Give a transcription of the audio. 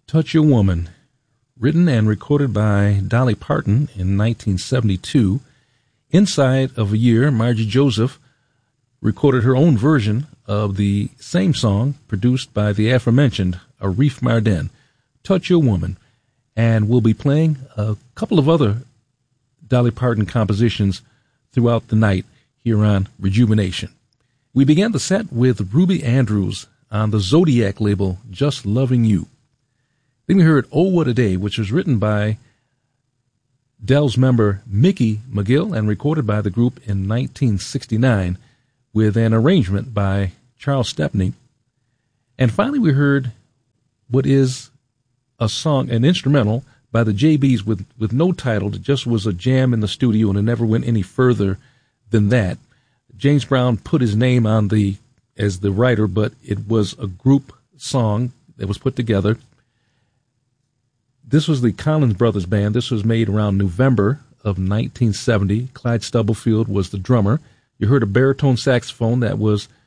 Touch Your Woman, written and recorded by Dolly Parton in 1972. Inside of a year, Margie Joseph recorded her own version of the same song produced by the aforementioned Arif Mardin, Touch Your Woman. And we'll be playing a couple of other Dolly Parton compositions throughout the night here on Rejuvenation. We began the set with Ruby Andrews on the Zodiac label, Just Loving You. Then we heard Oh What a Day, which was written by Del's member Mickey McGill and recorded by the group in 1969 with an arrangement by Charles Stepney. And finally we heard what is a song, an instrumental by the JBs with no title. It just was a jam in the studio and it never went any further than that. James Brown put his name on as the writer, but it was a group song that was put together. This was the Collins Brothers Band. This was made around November of 1970. Clyde Stubblefield was the drummer. You heard a baritone saxophone that was